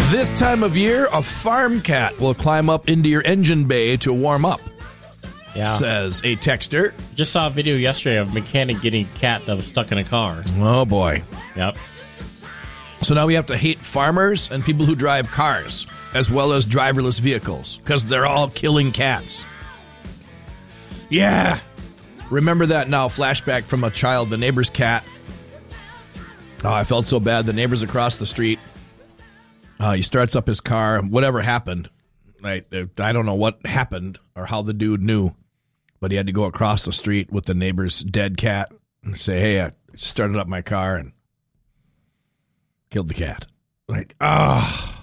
This time of year, a farm cat will climb up into your engine bay to warm up, says a texter. Just saw a video yesterday of a mechanic getting a cat that was stuck in a car. Oh, boy. Yep. So now we have to hate farmers and people who drive cars, as well as driverless vehicles, because they're all killing cats. Yeah. Remember that now, flashback from a child, the neighbor's cat. Oh, I felt so bad. The neighbor's across the street. He starts up his car. Whatever happened, I don't know what happened or how the dude knew, but he had to go across the street with the neighbor's dead cat and say, hey, I started up my car and killed the cat. Like,